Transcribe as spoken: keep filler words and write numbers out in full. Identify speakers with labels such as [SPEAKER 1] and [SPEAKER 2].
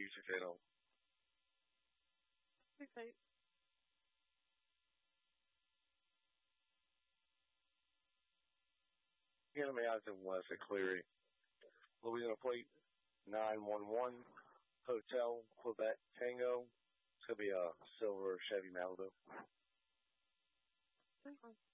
[SPEAKER 1] YouTube channel.
[SPEAKER 2] Okay.
[SPEAKER 1] Enemy active west at Cleary. Louisiana plate nine one one Hotel Quebec Tango. It's going to be a silver Chevy Malibu.
[SPEAKER 2] Okay.